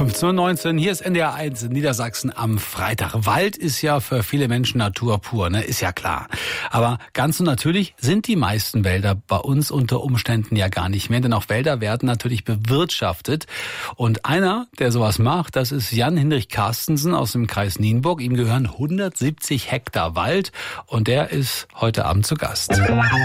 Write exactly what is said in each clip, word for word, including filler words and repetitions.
fünfzehn Uhr neunzehn, hier ist N D R eins in Niedersachsen am Freitag. Wald ist ja für viele Menschen Natur pur, ne? Ist ja klar. Aber ganz so natürlich sind die meisten Wälder bei uns unter Umständen ja gar nicht mehr, denn auch Wälder werden natürlich bewirtschaftet. Und einer, der sowas macht, das ist Jan-Hinrich Carstensen aus dem Kreis Nienburg. Ihm gehören hundertsiebzig Hektar Wald und der ist heute Abend zu Gast.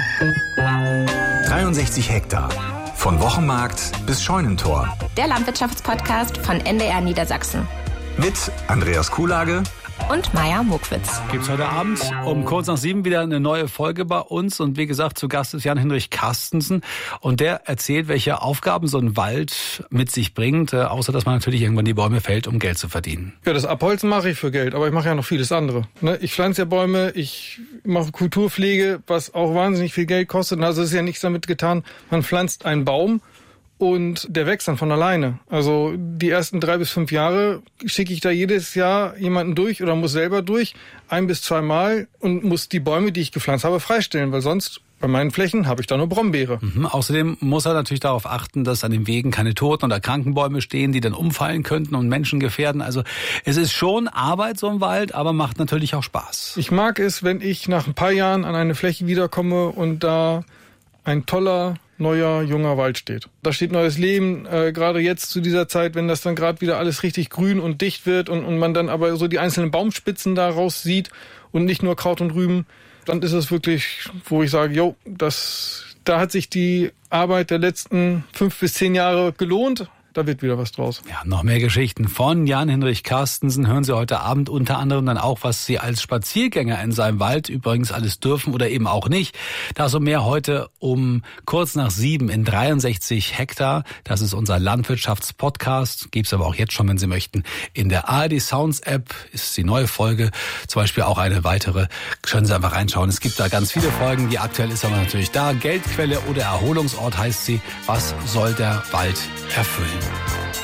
dreiundsechzig Hektar. Von Wochenmarkt bis Scheunentor. Der Landwirtschaftspodcast von N D R Niedersachsen. Mit Andreas Kuhlage und Maja Mokwitz. Gibt's heute Abend um kurz nach sieben wieder eine neue Folge bei uns. Und wie gesagt, zu Gast ist Jan-Hinrich Carstensen. Und der erzählt, welche Aufgaben so ein Wald mit sich bringt. Äh, außer, dass man natürlich irgendwann die Bäume fällt, um Geld zu verdienen. Ja, das Abholzen mache ich für Geld. Aber ich mache ja noch vieles andere. Ne? Ich pflanze ja Bäume, ich mache Kulturpflege, was auch wahnsinnig viel Geld kostet. Also ist ja nichts damit getan. Man pflanzt einen Baum und der wächst dann von alleine. Also die ersten drei bis fünf Jahre schicke ich da jedes Jahr jemanden durch oder muss selber durch, ein bis zwei Mal, und muss die Bäume, die ich gepflanzt habe, freistellen, weil sonst bei meinen Flächen habe ich da nur Brombeere. Mhm. Außerdem muss er natürlich darauf achten, dass an den Wegen keine toten oder kranken Bäume stehen, die dann umfallen könnten und Menschen gefährden. Also es ist schon Arbeit, so ein Wald, aber macht natürlich auch Spaß. Ich mag es, wenn ich nach ein paar Jahren an eine Fläche wiederkomme und da ein toller, neuer, junger Wald steht. Da steht neues Leben, äh, gerade jetzt zu dieser Zeit, wenn das dann gerade wieder alles richtig grün und dicht wird und, und man dann aber so die einzelnen Baumspitzen daraus sieht und nicht nur Kraut und Rüben, dann ist es wirklich, wo ich sage, jo, das, da hat sich die Arbeit der letzten fünf bis zehn Jahre gelohnt. Da wird wieder was draus. Ja, noch mehr Geschichten von Jan-Hinrich Carstensen hören Sie heute Abend, unter anderem dann auch, was Sie als Spaziergänger in seinem Wald übrigens alles dürfen oder eben auch nicht. Dazu mehr heute um kurz nach sieben in dreiundsechzig Hektar. Das ist unser Landwirtschaftspodcast. Gibt's aber auch jetzt schon, wenn Sie möchten. In der A R D Sounds App ist die neue Folge. Zum Beispiel auch eine weitere. Können Sie einfach reinschauen. Es gibt da ganz viele Folgen. Die aktuell ist aber natürlich da. Geldquelle oder Erholungsort heißt sie. Was soll der Wald erfüllen?